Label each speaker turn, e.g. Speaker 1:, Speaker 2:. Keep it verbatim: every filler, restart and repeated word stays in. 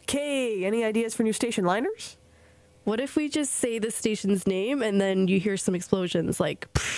Speaker 1: Okay, any ideas for new station liners?
Speaker 2: What if we just say the station's name and then you hear some explosions like...